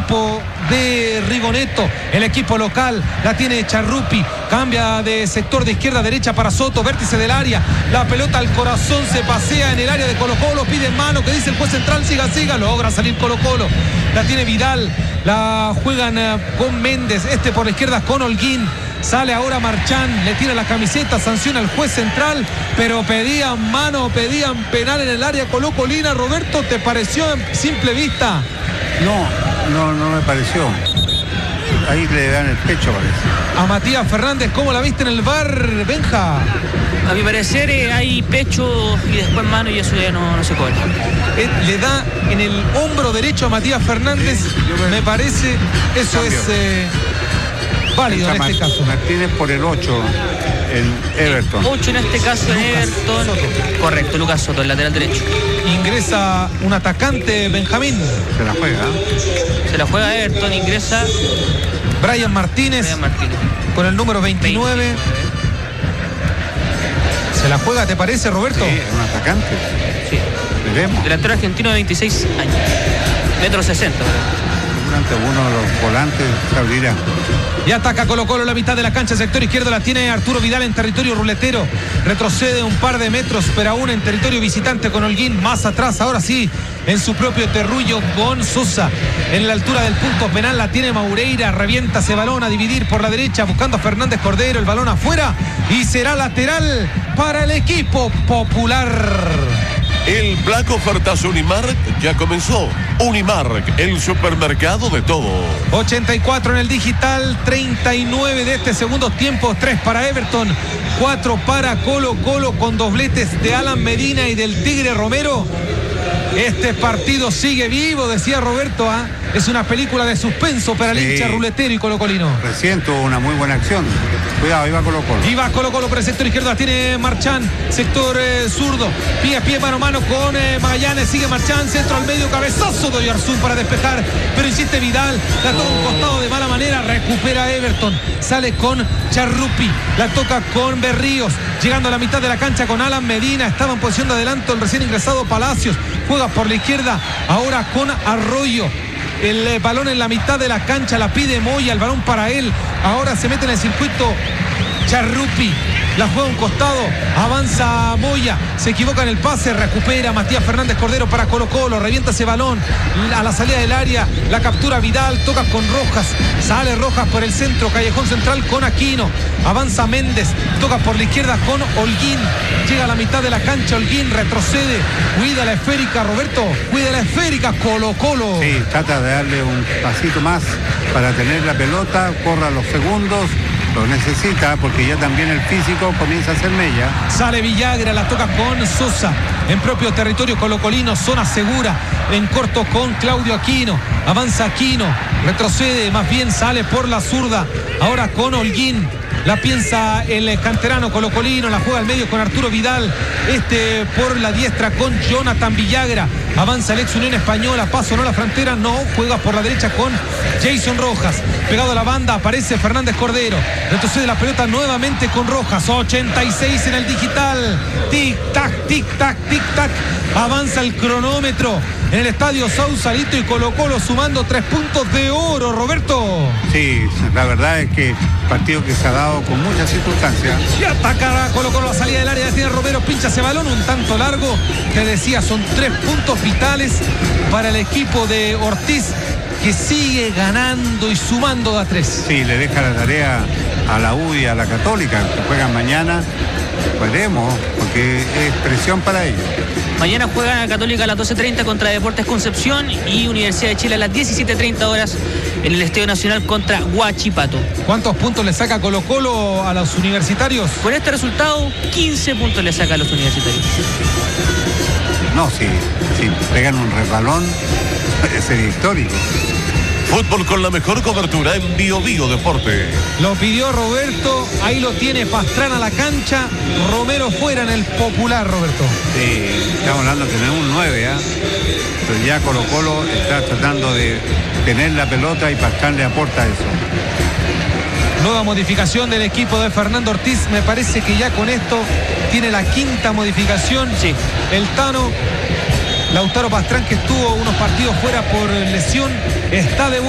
equipo de Rigoneto, el equipo local. La tiene Charrupi, cambia de sector de izquierda a derecha para Soto, vértice del área, la pelota al corazón, se pasea en el área de Colo-Colo, pide mano, que dice el juez central, siga, logra salir Colo-Colo. La tiene Vidal, la juegan con Méndez, por la izquierda con Holguín. Sale ahora Marchán, le tira la camiseta, sanciona al juez central, pero pedían mano, pedían penal en el área colocolina. Roberto, ¿te pareció a simple vista? No me pareció. Ahí le dan el pecho, parece. A Matías Fernández, ¿cómo la viste en el VAR, Benja? A mi parecer hay pecho y después mano y eso ya no se cobra. Le da en el hombro derecho a Matías Fernández, me parece, eso es válido en este caso. Martínez por el 8 en Everton. 8 en este caso en Everton. Soto. Correcto, Lucas Soto, el lateral derecho. Ingresa un atacante, Benjamín. Se la juega. Se la juega Everton, ingresa Brian Martínez. Con el número 29. ¿Se la juega, te parece, Roberto? Sí, es un atacante. Sí. Veremos. Delantero argentino de 26 años. 1,60 m. Durante uno de los volantes se abrirá. Y ataca Colo-Colo la mitad de la cancha, sector izquierdo la tiene Arturo Vidal en territorio ruletero. Retrocede un par de metros, pero aún en territorio visitante con Holguín. Más atrás, ahora sí, en su propio terruño con Sosa. En la altura del punto penal la tiene Maureira. Revienta ese balón a dividir por la derecha, buscando a Fernández Cordero. El balón afuera y será lateral para el equipo popular. El Black Ofertas Unimark ya comenzó. Unimark, el supermercado de todo. 84 en el digital, 39 de este segundo tiempo, 3 para Everton, 4 para Colo-Colo con dobletes de Alan Medina y del Tigre Romero. Este partido sigue vivo, decía Roberto, es una película de suspenso para el hincha ruletero y colocolino. Recién tuvo una muy buena acción. Cuidado, iba Colo-Colo. Iba Colo-Colo por el sector izquierdo, la tiene Marchán, sector zurdo, pie a pie, mano a mano con Magallanes, sigue Marchán, centro al medio, cabezazo de Oyarzún para despejar, pero insiste Vidal, la toca un costado de mala manera, recupera Everton, sale con Charrupi, la toca con Berríos, llegando a la mitad de la cancha con Alan Medina, estaba en posición de adelanto el recién ingresado Palacios, juega por la izquierda, ahora con Arroyo. El balón en la mitad de la cancha, la pide Moya, el balón para él. Ahora se mete en el circuito Charrupi, la juega a un costado, avanza Moya, se equivoca en el pase, recupera Matías Fernández Cordero para Colo-Colo, revienta ese balón a la salida del área, la captura Vidal, toca con Rojas, sale Rojas por el centro, callejón central con Aquino, avanza Méndez, toca por la izquierda con Holguín, llega a la mitad de la cancha, Holguín retrocede, cuida la esférica, Roberto, cuida la esférica, Colo-Colo. Sí, trata de darle un pasito más para tener la pelota, corra los segundos. Lo necesita porque ya también el físico comienza a hacer mella. Sale Villagra, la toca con Sosa en propio territorio colocolino, zona segura, en corto con Claudio Aquino, avanza Aquino, retrocede, más bien sale por la zurda, ahora con Holguín, la piensa el canterano colocolino, la juega al medio con Arturo Vidal, por la diestra con Jonathan Villagra, avanza el ex Unión Española, paso no la frontera, no, juega por la derecha con Jason Rojas, pegado a la banda aparece Fernández Cordero, retrocede la pelota nuevamente con Rojas, 86 en el digital, tic tac, tic tac, tic tac, avanza el cronómetro en el estadio Sausalito y Colo-Colo sumando 3 puntos de oro, Roberto. Sí, la verdad es que partido que se ha dado con muchas circunstancias. Y atacará Colo-Colo a salida del área, tiene Romero, pincha ese balón, un tanto largo, te decía, son 3 puntos vitales para el equipo de Ortiz, que sigue ganando y sumando a 3. Sí, le deja la tarea a la U y a la Católica, que juegan mañana. Veremos, porque es presión para ellos. Mañana juega Católica a las 12:30 contra Deportes Concepción y Universidad de Chile a las 17:30 horas en el Estadio Nacional contra Huachipato. ¿Cuántos puntos le saca Colo-Colo a los universitarios? Con este resultado, 15 puntos le saca a los universitarios. No, si pegan un resbalón, sería histórico. Fútbol con la mejor cobertura en Bio Deporte. Lo pidió Roberto, ahí lo tiene Pastrana a la cancha, Romero fuera en el popular, Roberto. Sí, estamos hablando de tener un 9, pero ya Colo-Colo está tratando de tener la pelota y Pastrana le aporta eso. Nueva modificación del equipo de Fernando Ortiz, me parece que ya con esto tiene la 5ª modificación. Sí. El Tano, Lautaro Pastrán, que estuvo unos partidos fuera por lesión, está de vuelta.